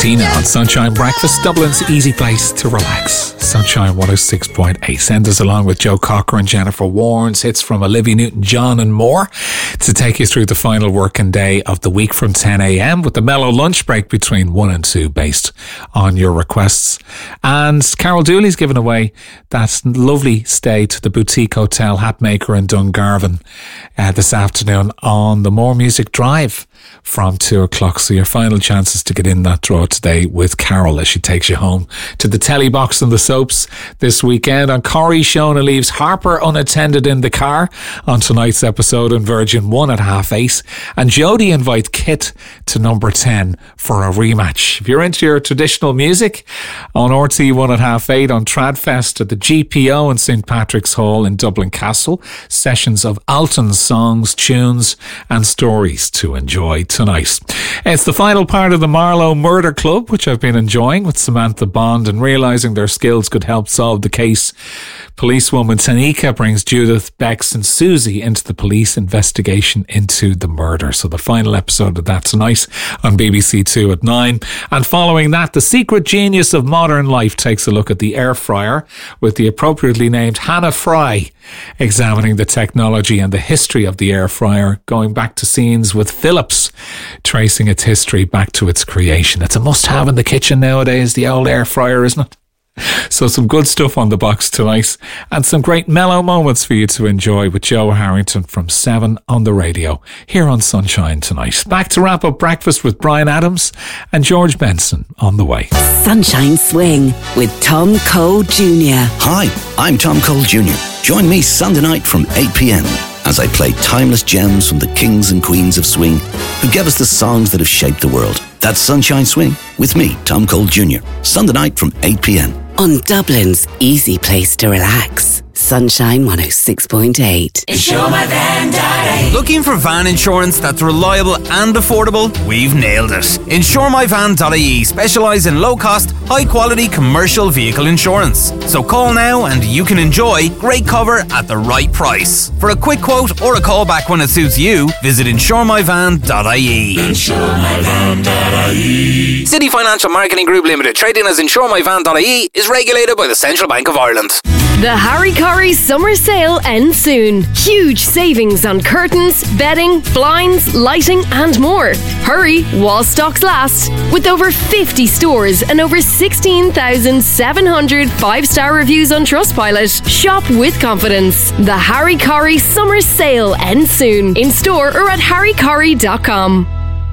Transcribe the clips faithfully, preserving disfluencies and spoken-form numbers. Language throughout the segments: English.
Tina on Sunshine Breakfast, Dublin's easy place to relax. Sunshine one oh six point eight. Send us along with Joe Cocker and Jennifer Warnes, hits from Olivia Newton-John and more, to take you through the final working day of the week from ten a.m. with the mellow lunch break between one and two based on your requests. And Carol Dooley's given away that lovely stay to the Boutique Hotel Hatmaker in Dungarvan uh, this afternoon on the More Music Drive from two o'clock. So your final chances to get in that draw today with Carol as she takes you home to the telly box and the soaps this weekend. On Corrie, Shona leaves Harper unattended in the car on tonight's episode on Virgin one at half eight. And Jodie invite Kit to number ten for a rematch. If you're into your traditional music, on R T one at half eight, on Tradfest at the G P O in St Patrick's Hall in Dublin Castle, sessions of Alton's songs, tunes and stories to enjoy tonight. It's the final part of the Marlow Murder Club, which I've been enjoying with Samantha Bond, and realising their skills could help solve the case. Policewoman Tanika brings Judith, Bex and Susie into the police investigation into the murder. So the final episode of that tonight on B B C Two at nine. And following that, the secret genius of modern life takes a look at the air fryer with the appropriately named Hannah Fry, examining the technology and the history of the air fryer, going back to scenes with Philips, tracing its history back to its creation. It's a must-have in the kitchen nowadays, the old air fryer, isn't it? So some good stuff on the box tonight, and some great mellow moments for you to enjoy with Joe Harrington from seven on the radio here on Sunshine tonight. Back to wrap up breakfast with Brian Adams and George Benson on the way. Sunshine Swing with Tom Cole Junior Hi, I'm Tom Cole Junior Join me Sunday night from eight p.m. as I play timeless gems from the kings and queens of swing who gave us the songs that have shaped the world. That's Sunshine Swing with me, Tom Cole Junior Sunday night from eight p.m. on Dublin's easy place to relax. Sunshine one oh six point eight. Insure My Van dot I E. Looking for van insurance that's reliable and affordable? We've nailed it. Insure My Van dot I E specialise in low-cost, high-quality commercial vehicle insurance. So call now and you can enjoy great cover at the right price. For a quick quote or a call back when it suits you, visit Insure My Van dot I E. Insure My Van dot I E. City Financial Marketing Group Limited, trading as Insure My Van dot I E, is regulated by the Central Bank of Ireland. The Harry Corrie summer sale ends soon. Huge savings on curtains, bedding, blinds, lighting and more. Hurry while stocks last. With over fifty stores and over sixteen thousand seven hundred five-star reviews on Trustpilot, shop with confidence. The Harry Corrie summer sale ends soon. In store or at harry corrie dot com.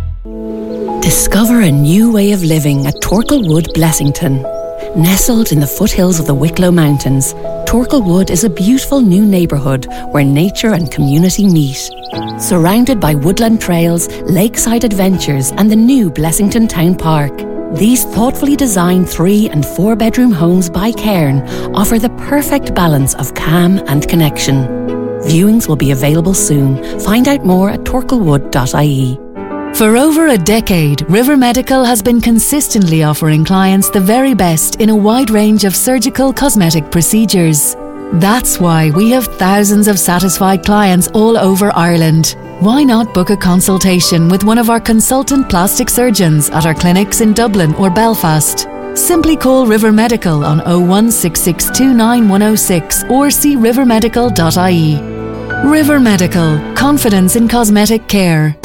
Discover a new way of living at Torklewood, Blessington. Nestled in the foothills of the Wicklow Mountains, Torklewood is a beautiful new neighbourhood where nature and community meet. Surrounded by woodland trails, lakeside adventures and the new Blessington Town Park, these thoughtfully designed three and four bedroom homes by Cairn offer the perfect balance of calm and connection. Viewings will be available soon. Find out more at torklewood dot I E. For over a decade, River Medical has been consistently offering clients the very best in a wide range of surgical cosmetic procedures. That's why we have thousands of satisfied clients all over Ireland. Why not book a consultation with one of our consultant plastic surgeons at our clinics in Dublin or Belfast? Simply call River Medical on oh one six six two nine one oh six or see river medical dot I E. River Medical, confidence in cosmetic care.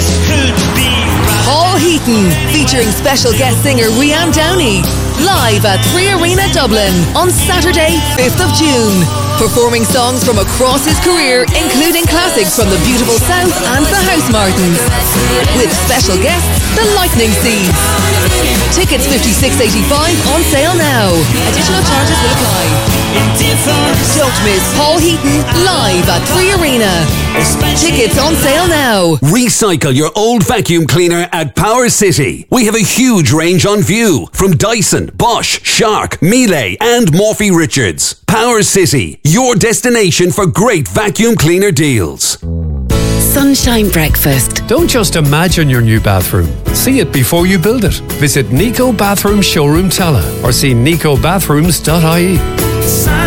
Paul Heaton, featuring special guest singer Rianne Downey, live at Three Arena Dublin on Saturday, fifth of June. Performing songs from across his career, including classics from the beautiful South and the Housemartins. With special guests, the Lightning Seeds. Tickets fifty-six eighty-five on sale now. Additional charges will apply. Don't miss Paul Heaton live at Three Arena. Tickets on sale now. Recycle your old vacuum cleaner at Power City. We have a huge range on view from Dyson, Bosch, Shark, Miele and Morphy Richards. Power City, your destination for great vacuum cleaner deals. Sunshine Breakfast. Don't just imagine your new bathroom. See it before you build it. Visit Nico Bathroom Showroom Tala or see nico bathrooms dot I E.